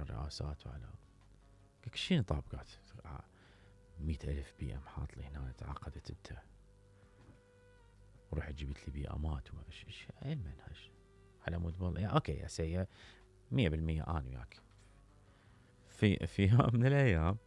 الرئاسات وعلى كل شيء طابقات. 100,000 بي ام حاط لي هنا تعقدت انت، وروح جبت لي بي امات وما اي المنهج على مود والله يعني اوكي يا سيء 100% انا وياك. في يوم من الايام،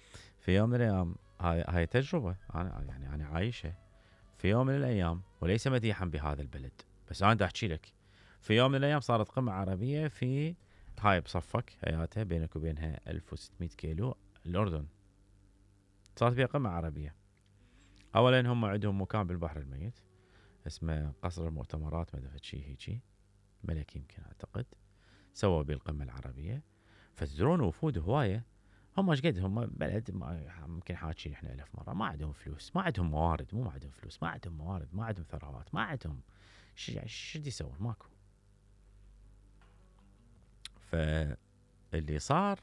هاي تجربه انا عايشها في يوم من الايام، وليس مديحا بهذا البلد، بس انا دا احكي لك. في يوم من الايام صارت قمه عربيه في هاي بصفك هياتها بينك وبينها 1600 كيلو الاردن. صارت فيها قمه عربيه. اولا هم عندهم مكان بالبحر الميت اسمه قصر المؤتمرات، ما ادري شيء هيجي ملك يمكن اعتقد، سووا بالقمه العربيه. فتدرون وفود هوايه. هم ايش قد هم بلد ممكن حاكي احنا 1000 مره، ما عندهم فلوس، ما عندهم موارد، مو ما عندهم فلوس، ما عندهم موارد، ما عندهم ثروات، ما عندهم شو بدي يسوون، ماكو. فاللي صار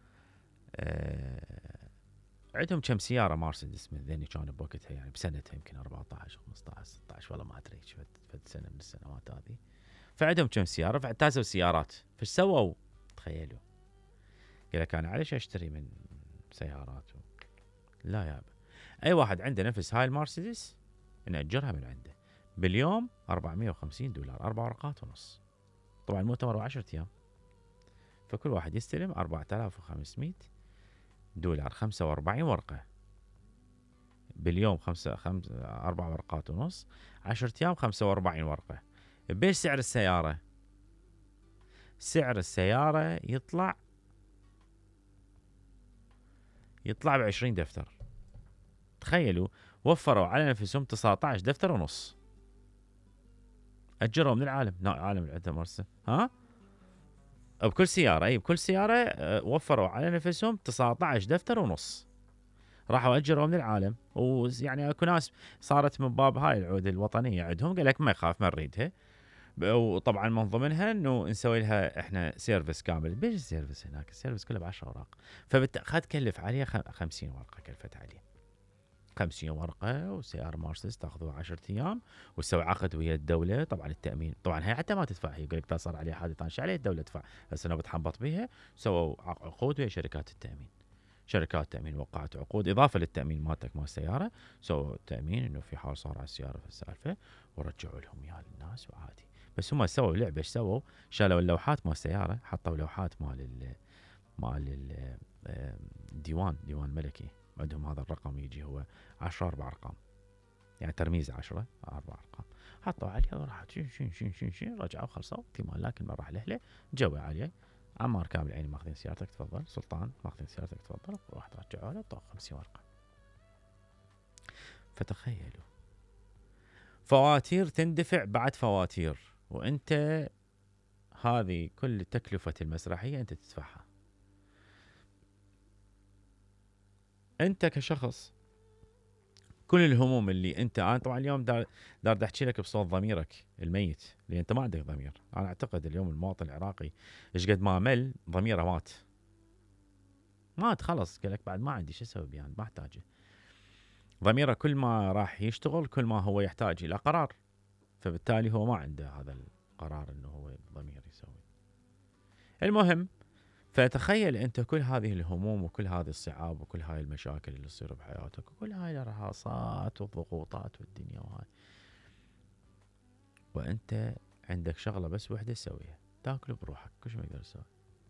عندهم كم سياره مرسيدس من ذني كانوا بوقتها، يعني بسنتها يمكن 14 15 16 والله ما ادري فد سنه من السنوات هذه. فعندهم كم سياره، فاعتازوا السيارات. فايش سووا؟ تخيلوا، قال لك انا عليش اشتري من سيارات لا يابا، اي واحد عنده نفس هاي المرسيدس نأجرها من عنده باليوم $450، 4 ورقات ونص. طبعا المؤتمر 10 ايام، فكل واحد يستلم $4500، 45 ورقة باليوم، 4 ورقات ونص، 10 ايام 45 ورقة. بيش سعر السيارة؟ سعر السيارة يطلع ب20 دفتر. تخيلوا، وفروا على نفسهم 19 دفتر ونص، اجروا من العالم، عالم عنده مرسى ها بكل سياره، بكل سياره وفروا على نفسهم 19 دفتر ونص، راحوا اجروا من العالم. ويعني اكو ناس صارت من باب هاي العود الوطنيه عندهم، قال لك ما يخاف ما نريدها. وطبعا من ضمنها انه نسوي لها احنا سيرفيس كامل. بيش السيرفيس هناك؟ السيرفيس كله ب10 اوراق، فخد كلف عليه 50 ورقه كلفت عليه 50 ورقه. وسياره مرسيدس تاخذوها 10 ايام، وتسوي عقد ويا الدوله. طبعا التامين طبعا هي حتى ما تدفع، هي يقول لك صار عليه حادث ايش عليه الدوله تدفع، بس انا بتحنبط بيها. سووا عقود ويا شركات التامين، شركات التامين وقعت عقود اضافه للتامين مالتك مال السياره. سووا تامين انه في حال صار على السياره في السالفه، ورجعوا لهم اياها للناس وعادي. بس هم سووا لعبه، ايش سووا؟ شالوا اللوحات مال السياره، حطوا لوحات مال ديوان ملكي. عندهم هذا الرقم يجي هو 10 4 ارقام، يعني ترميز 10 4 ارقام. حطوا عليه وراحت شين رجعوا خلصوا تمام. لكن ما راح لهله جوي عليه عمار كامل عيني ماخذين سيارتك تفضل، سلطان ماخذين سيارتك تفضل، واحد رجعوا له طاق 50 ورقه. فتخيلوا، فواتير تندفع بعد فواتير، وانت هذه كل تكلفه المسرحيه انت تدفعها. انت كشخص كل الهموم اللي انا طبعا اليوم دار احكي لك بصوت ضميرك الميت، لان انت ما عندك ضمير. انا اعتقد اليوم المواطن العراقي ايش قد ما مل ضميره مات خلص، قال لك بعد ما عندي شو اسوي يعني، ما احتاجه. ضميره كل ما راح يشتغل كل ما هو يحتاج الى قرار، فبالتالي هو ما عنده هذا القرار انه هو ضمير يسوي. المهم، فتخيل انت كل هذه الهموم وكل هذه الصعاب وكل هاي المشاكل اللي تصير بحياتك وكل هاي الرهاصات والضغوطات والدنيا وهاي، وانت عندك شغله بس وحده تسويها، تاكل بروحك كل شيء ما يقدر يسوي.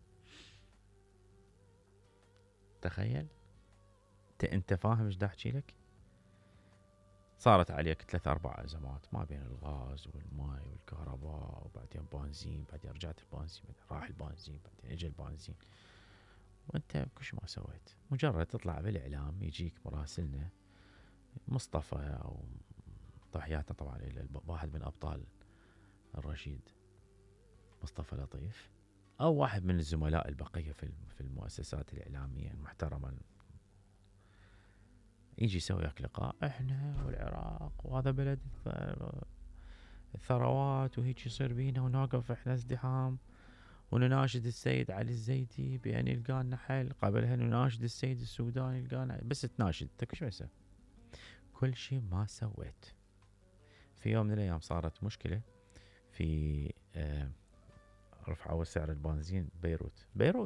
تخيل انت فاهم ايش دا احكي لك؟ صارت عليك 3 4 ازمات ما بين الغاز والماء والكهرباء، وبعدين بنزين، بعدين رجعت البنزين، بعدين راح البنزين، بعدين اجى البنزين، وانت كل شيء ما سويت. مجرد تطلع بالاعلام يجيك مراسلنا مصطفى، او تحياتنا طبعا الى واحد من ابطال الرشيد مصطفى لطيف، او واحد من الزملاء البقيه في المؤسسات الاعلاميه المحترمه، يجي يسوي لك لقاء احنا والعراق وهذا بلد الثروات، وهيك يصير بينا ونوقف احنا ازدحام، ونناشد السيد علي الزيدي بان يلقى لنا حل. قبلها نناشد السيد السوداني يلقى لنا، بس تناشد انت كل شيء ما سويت. في يوم من الايام صارت مشكله في رفعوا سعر البنزين بيروت